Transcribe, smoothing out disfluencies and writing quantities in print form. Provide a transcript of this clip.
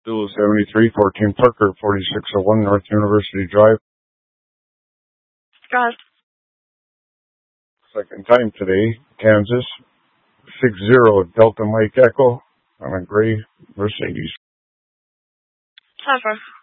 Bill 73, 14 Parker, 4601 North University Drive. Scott. Second time today, Kansas, 60 Delta Mike Echo on a gray Mercedes. Clever.